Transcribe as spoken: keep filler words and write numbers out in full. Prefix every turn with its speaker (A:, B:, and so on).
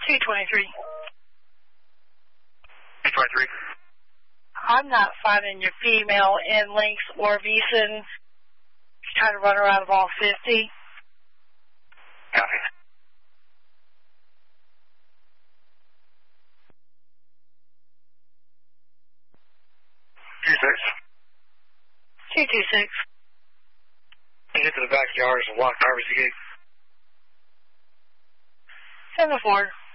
A: two twenty-three.
B: two twenty-three.
A: I'm not finding your female in Lynx or Beeson. She's trying to run around of all fifty.
B: Copy. Two six.
A: two two six.
B: Get to the backyard and walk Harvest Gate.
A: seven four.